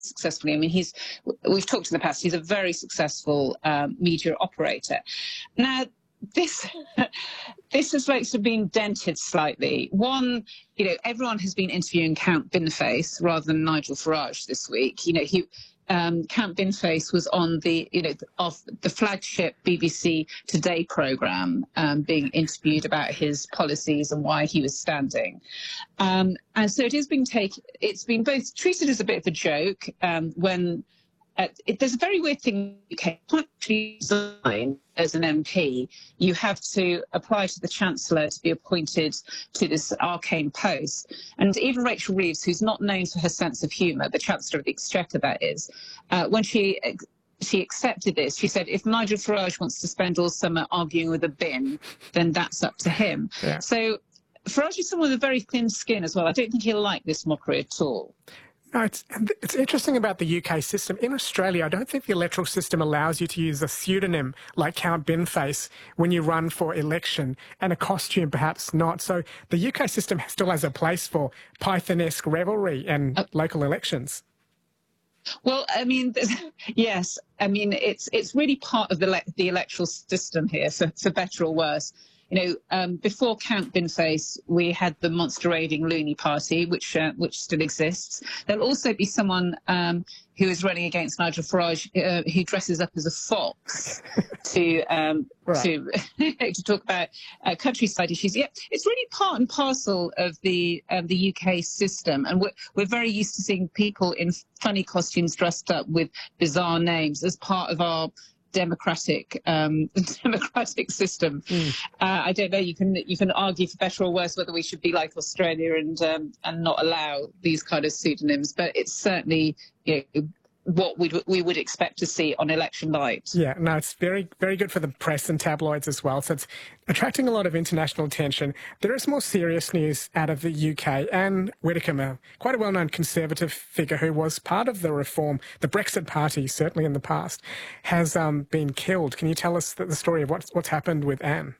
successfully. I mean, we've talked in the past, he's a very successful media operator. Now, this has like sort of been dented slightly. One, everyone has been interviewing Count Binface rather than Nigel Farage this week. Count Binface was on the flagship BBC Today programme, being interviewed about his policies and why he was standing. And so it's been both treated as a bit of a joke when there's a very weird thing. You can't actually resign as an MP. You have to apply to the Chancellor to be appointed to this arcane post. And even Rachel Reeves, who's not known for her sense of humour, the Chancellor of the Exchequer, that is, when she accepted this, she said, if Nigel Farage wants to spend all summer arguing with a bin, then that's up to him. Yeah. So Farage is someone with a very thin skin as well. I don't think he'll like this mockery at all. No, it's interesting about the UK system. In Australia, I don't think the electoral system allows you to use a pseudonym like Count Binface when you run for election, and a costume perhaps not. So the UK system still has a place for Python-esque revelry and local elections. Well, I mean, yes. I mean, it's really part of the electoral system here, for better or worse. Before Count Binface, we had the monster raiding Looney Party, which still exists. There'll also be someone who is running against Nigel Farage who dresses up as a fox to talk about countryside issues. Yeah, it's really part and parcel of the UK system, and we're very used to seeing people in funny costumes dressed up with bizarre names as part of our democratic system. I don't know. You can argue for better or worse whether we should be like Australia and not allow these kind of pseudonyms, but it's certainly what we would expect to see on election night. Yeah, no, it's very, very good for the press and tabloids as well. So it's attracting a lot of international attention. There is more serious news out of the UK. Anne Widdecombe, quite a well-known Conservative figure who was part of the reform, the Brexit Party, certainly in the past, has been killed. Can you tell us the story of what's happened with Anne?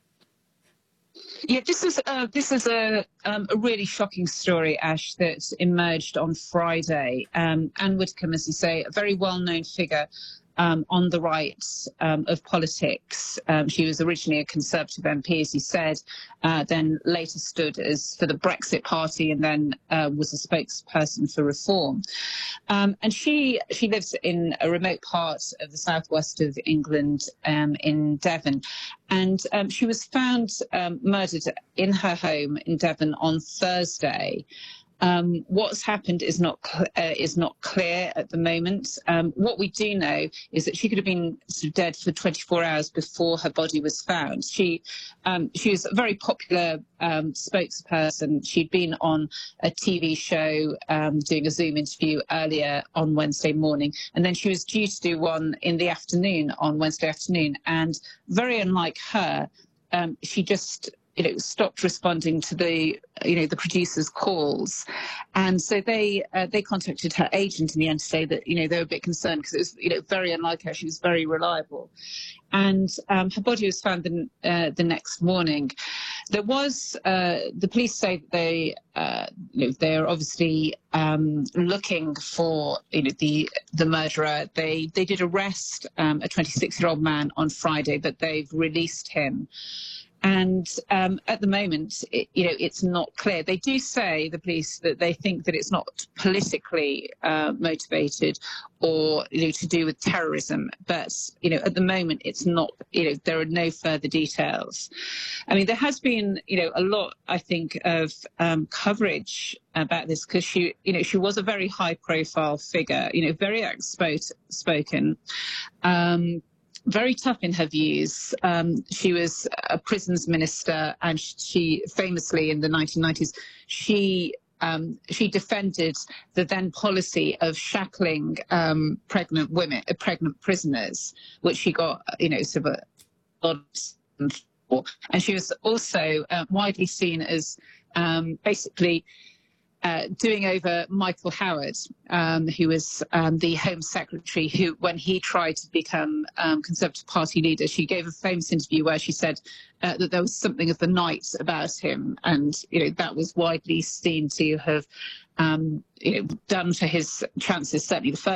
Yeah, this is a really shocking story, Ash, that emerged on Friday. Anne Widdecombe, as you say, a very well-known figure on the right of politics. She was originally a Conservative MP, as you said, then later stood for the Brexit Party, and then was a spokesperson for reform. And she lives in a remote part of the southwest of England, in Devon. And she was found murdered in her home in Devon on Thursday. What's happened is not clear at the moment. What we do know is that she could have been sort of dead for 24 hours before her body was found. She was a very popular spokesperson. She'd been on a TV show doing a Zoom interview earlier on Wednesday morning, and then she was due to do one in the afternoon on Wednesday afternoon. And very unlike her, she just stopped responding to the producer's calls, and so they contacted her agent in the end to say that they were a bit concerned because it was very unlike her. She was very reliable, and her body was found the next morning. There was the police say that they're obviously looking for the murderer. They did arrest a 26-year-old man on Friday, but they've released him. And at the moment, it's not clear. They do say, the police, that they think that it's not politically motivated or to do with terrorism. But at the moment, it's not. There are no further details. I mean, there has been a lot, I think, of coverage about this because she was a very high-profile figure. Very outspoken. Very tough in her views. She was a prisons minister, and she famously in the 1990s, she defended the then policy of shackling pregnant prisoners, which she got sort of a lot of. And she was also widely seen as basically doing over Michael Howard, who was the Home Secretary, who, when he tried to become Conservative Party leader, she gave a famous interview where she said that there was something of the night about him, and that was widely seen to have done for his chances, certainly the first